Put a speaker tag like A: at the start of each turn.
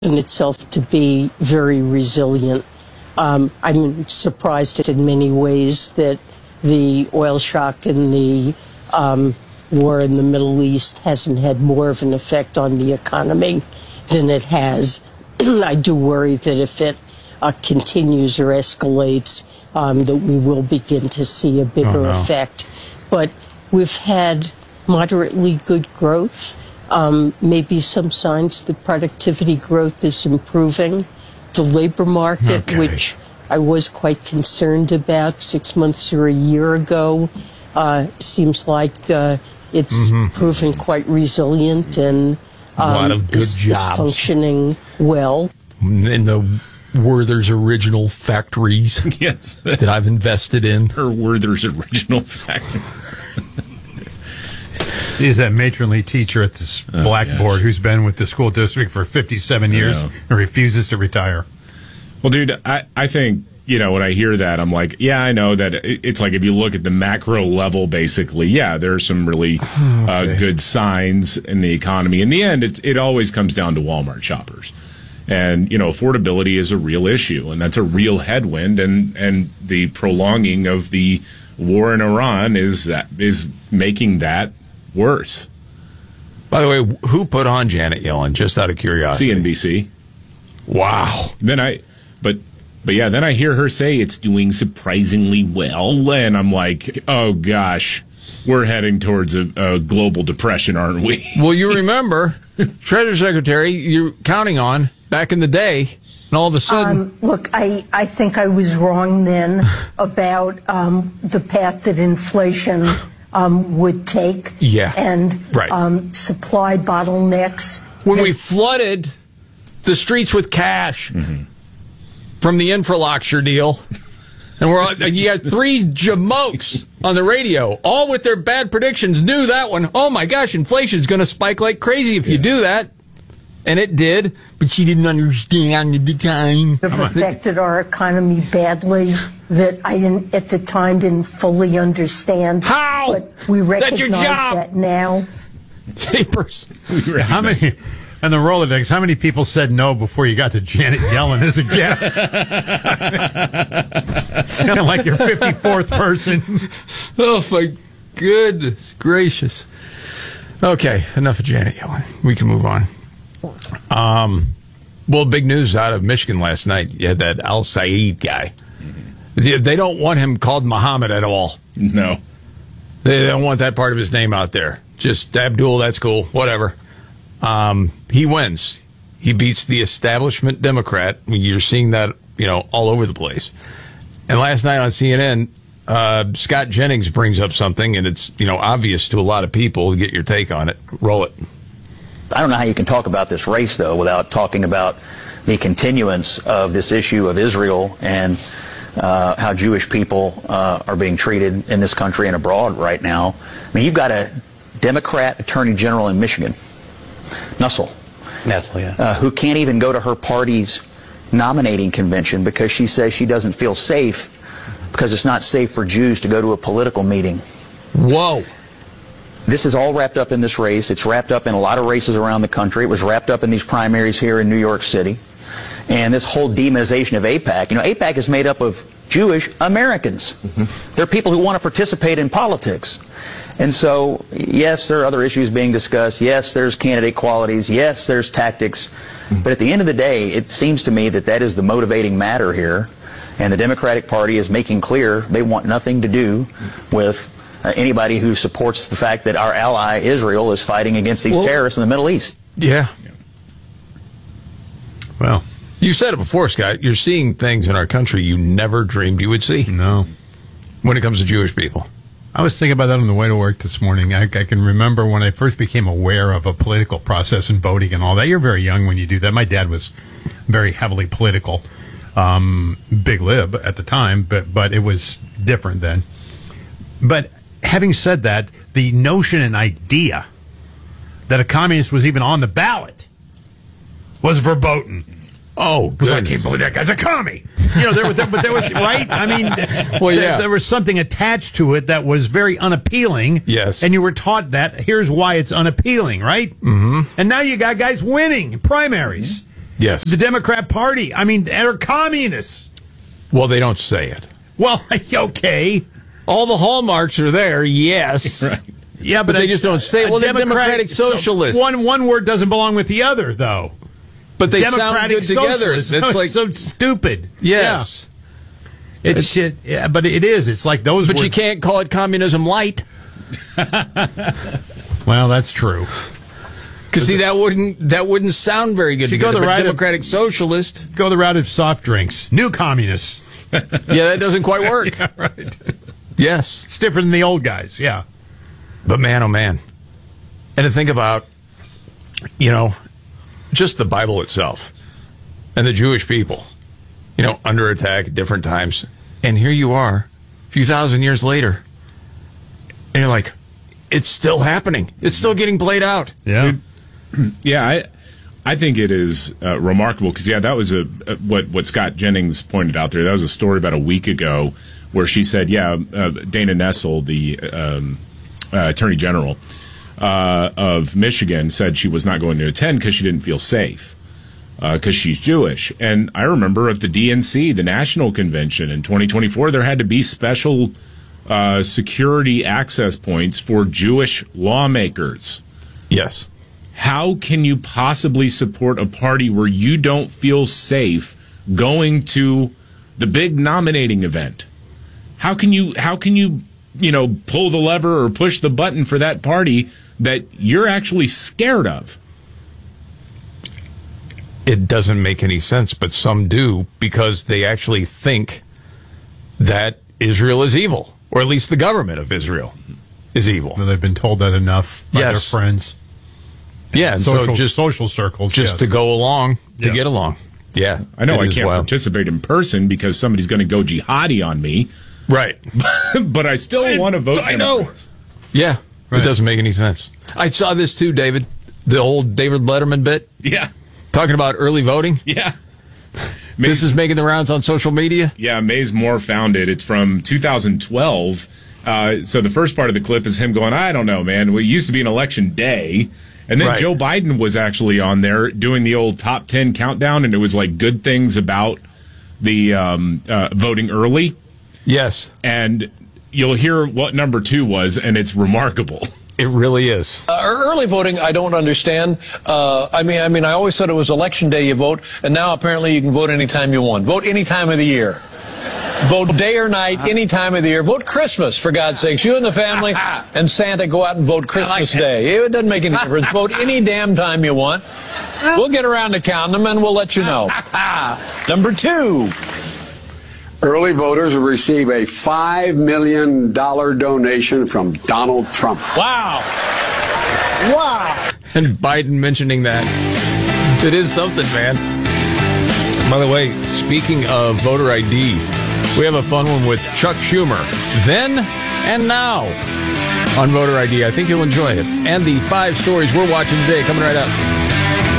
A: itself to be very resilient. I'm surprised in many ways that the oil shock and the war in the Middle East hasn't had more of an effect on the economy than it has. I do worry that if it continues or escalates, that we will begin to see a bigger effect. But we've had moderately good growth. Maybe some signs that productivity growth is improving. The labor market, which I was quite concerned about 6 months or a year ago, seems like it's proving quite resilient and
B: a lot of good jobs.
A: Is functioning well.
B: In the Werther's original factories
C: yes.
B: that I've invested in.
C: Or Werther's original factory.
D: He's that matronly teacher at this blackboard who's been with the school district for 57 years and refuses to retire.
C: Well, dude, I think, when I hear that, I'm like, yeah, I know that it's like if you look at the macro level, basically, there are some really good signs in the economy. In the end, it always comes down to Walmart shoppers. And, affordability is a real issue, and that's a real headwind, and the prolonging of the war in Iran is making that worse.
B: By the way, who put on Janet Yellen, just out of curiosity?
C: CNBC.
B: Wow.
C: Then I hear her say it's doing surprisingly well, and I'm like, oh gosh, we're heading towards a global depression, aren't we?
B: Well, you remember, Treasury Secretary, you're counting on back in the day, and all of a sudden...
A: Look, I think I was wrong then about the path that inflation would take and supply bottlenecks.
B: When we flooded the streets with cash from the Infrastructure deal, and you had three jamokes on the radio, all with their bad predictions, knew that one. Oh my gosh, inflation's going to spike like crazy if you do that. And it did, but she didn't understand at the time.
A: It affected our economy badly that I at the time didn't fully understand.
B: How?
A: But we recognize that now.
B: Papers.
D: How many? And the Rolodex, how many people said no before you got to Janet Yellen as a guest? Kind of like your 54th person.
B: Oh, my goodness gracious. Okay, enough of Janet Yellen. We can move on. Well, big news out of Michigan last night. You had that Al Saeed guy. They don't want him called Muhammad at all.
C: No.
B: They don't want that part of his name out there. Just Abdul, that's cool, whatever. He wins. He beats the establishment Democrat. You're seeing that, all over the place. And last night on CNN, Scott Jennings brings up something, and it's, obvious to a lot of people. Get your take on it. Roll it.
E: I don't know how you can talk about this race, though, without talking about the continuance of this issue of Israel and how Jewish people are being treated in this country and abroad right now. I mean, you've got a Democrat attorney general in Michigan, Nussel, who can't even go to her party's nominating convention because she says she doesn't feel safe because it's not safe for Jews to go to a political meeting.
B: Whoa.
E: This is all wrapped up in this race. It's wrapped up in a lot of races around the country. It was wrapped up in these primaries here in New York City. And this whole demonization of AIPAC. AIPAC is made up of Jewish Americans. They're people who want to participate in politics. And so, yes, there are other issues being discussed. Yes, there's candidate qualities. Yes, there's tactics. But at the end of the day, it seems to me that is the motivating matter here. And the Democratic Party is making clear they want nothing to do with anybody who supports the fact that our ally Israel is fighting against these terrorists in the Middle East.
B: Yeah.
D: Well,
B: you said it before, Scott. You're seeing things in our country you never dreamed you would see.
D: No.
B: When it comes to Jewish people.
D: I was thinking about that on the way to work this morning. I can remember when I first became aware of a political process and voting and all that. You're very young when you do that. My dad was very heavily political, big lib at the time, but it was different then. But having said that, the notion and idea that a communist was even on the ballot was verboten.
B: Oh,
D: because I can't believe that guy's a commie. There was right. I mean, there was something attached to it that was very unappealing.
B: Yes,
D: and you were taught that. Here's why it's unappealing, right?
B: Mm-hmm.
D: And now you got guys winning primaries.
B: Yes.
D: The Democrat Party. I mean, they're communists.
B: Well, they don't say it.
D: Well, okay.
B: All the hallmarks are there, yes.
C: Right.
D: Yeah,
B: But they just don't say it. Well, they're democratic socialists.
D: One word doesn't belong with the other, though.
B: But they
D: Democratic
B: sound good together.
D: socialists.
B: It's like,
D: so stupid.
B: yes.
D: Yeah. It's shit. Yeah, but it is. It's like those.
B: But you can't call it communism light.
D: Well, that's true.
B: Because see, that wouldn't sound very good.
D: Should go
B: together,
D: the
B: but
D: right of-
B: democratic socialist.
D: Go the route of soft drinks. New communists.
B: Yeah, that doesn't quite work.
D: Yeah, right.
B: Yes,
D: It's different than the old guys. Yeah.
B: but man, oh man, and to think about, just the Bible itself and the Jewish people, under attack at different times, and here you are, a few thousand years later, and you're like, it's still happening. It's still getting played out.
D: Yeah.
C: Yeah, I think it is remarkable because that was what Scott Jennings pointed out there. That was a story about a week ago where she said, Dana Nessel, the Attorney General of Michigan, said she was not going to attend because she didn't feel safe because she's Jewish. And I remember at the DNC, the National Convention in 2024, there had to be special security access points for Jewish lawmakers.
B: Yes.
C: How can you possibly support a party where you don't feel safe going to the big nominating event? How can you pull the lever or push the button for that party that you're actually scared of?
B: It doesn't make any sense, but some do because they actually think that Israel is evil, or at least the government of Israel is evil.
D: Well, they've been told that enough by
B: Yes.
D: their friends.
B: Yeah, and
D: Social,
B: so just
D: social circles.
B: just
D: yes.
B: to go along, to
D: Yeah.
B: get along. Yeah.
C: I know
B: it
C: I
B: is
C: can't
B: wild.
C: participate in person because somebody's going to go jihadi on me,
B: Right.
C: but I still want to vote.
B: I know.
C: Democrats.
B: Yeah.
D: Right.
B: It doesn't make any sense. I saw this too, David. The old David Letterman bit
C: Yeah,
B: talking about early voting.
C: yeah.
B: This is making the rounds on social media.
C: Yeah, Mays Moore found it. It's from 2012. So the first part of the clip is him going, I don't know, man. It used to be an election day. And then
B: Right.
C: Joe Biden was actually on there doing the old top 10 countdown, and it was like good things about the voting early.
B: Yes,
C: And you'll hear what number 2 was, and it's remarkable.
B: it really is.
F: Early voting, I don't understand. I mean, I always thought it was election day you vote, and now apparently you can vote anytime you want. Vote any time of the year. Vote day or night, any time of the year. Vote Christmas, for God's sakes. You and the family and Santa go out and vote Christmas Day. It doesn't make any difference. Vote any damn time you want. We'll get around to counting them, and we'll let you know. Number 2.
G: Early voters will receive a $5 million donation from Donald Trump.
F: Wow. Wow.
B: And Biden mentioning that. It is something, man. By the way, speaking of voter ID, we have a fun one with Chuck Schumer. Then and now on voter ID. I think you'll enjoy it. And the 5 stories we're watching today coming right up.